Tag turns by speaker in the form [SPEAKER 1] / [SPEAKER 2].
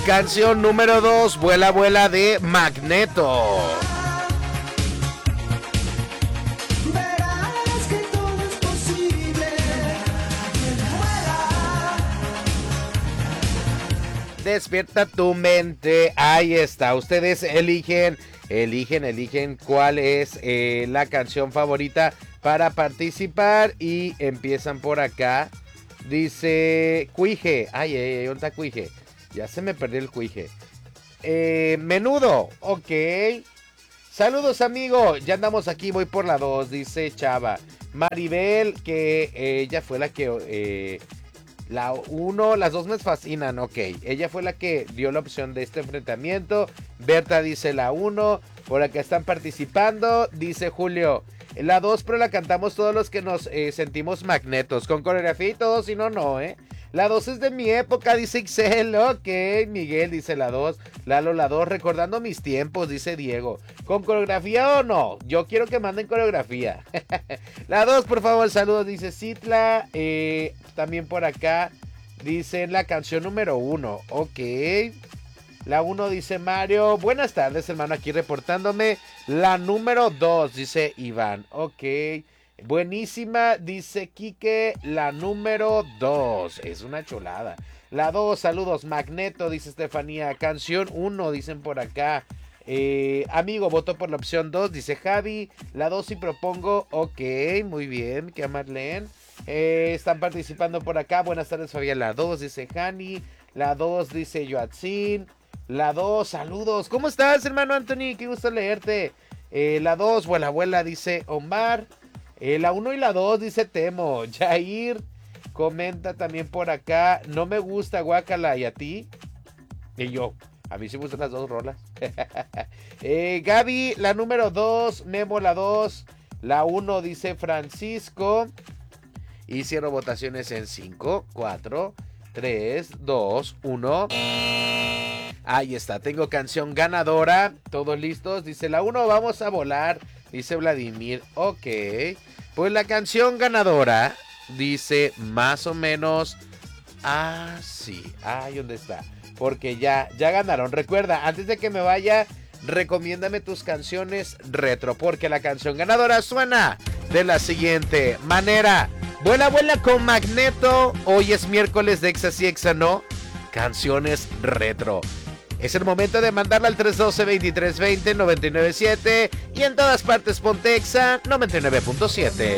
[SPEAKER 1] Canción número 2, Vuela, vuela de Magneto. Despierta tu mente. Ahí está. Ustedes eligen cuál es la canción favorita para participar. Y empiezan por acá. Dice Cuije. Ay, ¿dónde está Cuije? Ya se me perdió el Cuije. Menudo. Ok. Saludos, amigo. Ya andamos aquí. Voy por la 2. Dice Chava. Maribel, que ella fue la que... la 1, las 2 me fascinan, ok. Ella fue la que dio la opción de este enfrentamiento. Berta dice la 1. Por acá están participando. Dice Julio, la 2, pero la cantamos todos los que nos sentimos magnetos. Con coreografía y todo, si no, no, La 2 es de mi época, dice Ixel. Ok, Miguel dice la 2. Lalo, la 2, recordando mis tiempos, dice Diego. ¿Con coreografía o no? Yo quiero que manden coreografía. La 2, por favor, saludos, dice Citla. También por acá dicen la canción número 1. Ok. La 1 dice Mario. Buenas tardes, hermano, aquí reportándome. La número 2 dice Iván. Ok. Buenísima, dice Quique. La número 2. Es una chulada. La 2, saludos, Magneto, dice Estefanía. Canción 1, dicen por acá. Amigo, voto por la opción 2, dice Javi. La 2 sí propongo. Ok, muy bien, que Marlene. Están participando por acá. Buenas tardes, Fabián. La 2, dice Hani. La 2, dice Yoatzin. La 2, saludos. ¿Cómo estás, hermano Anthony? Qué gusto leerte. La 2, vuela, dice Omar. La 1 y la 2, dice Temo. Jair comenta también por acá. No me gusta, guácala. ¿Y a ti? Y yo. A mí sí me gustan las 2 rolas. Gaby, la número 2. Memo, la 2. La 1, dice Francisco. Y cierro votaciones en 5, 4, 3, 2, 1. Ahí está, tengo canción ganadora. Todos listos. Dice la 1, vamos a volar. Dice Vladimir. Ok. Pues la canción ganadora dice más o menos así. Ay, ¿dónde está? Porque ya ganaron. Recuerda, antes de que me vaya, recomiéndame tus canciones retro. Porque la canción ganadora suena de la siguiente manera. Vuela, vuela con Magneto. Hoy es miércoles de Exa sí, Exa no. Canciones retro. Es el momento de mandarla al 312-2320-997. Y en todas partes ponte Exa 99.7.